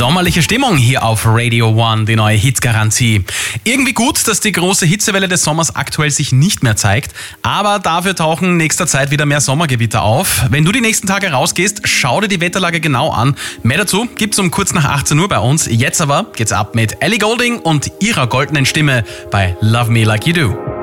Sommerliche Stimmung hier auf Radio One, die neue Hitgarantie. Irgendwie gut, dass die große Hitzewelle des Sommers aktuell sich nicht mehr zeigt, aber dafür tauchen in nächster Zeit wieder mehr Sommergewitter auf. Wenn du die nächsten Tage rausgehst, schau dir die Wetterlage genau an. Mehr dazu gibt's um kurz nach 18 Uhr bei uns. Jetzt aber geht's ab mit Ellie Goulding und ihrer goldenen Stimme bei Love Me Like You Do.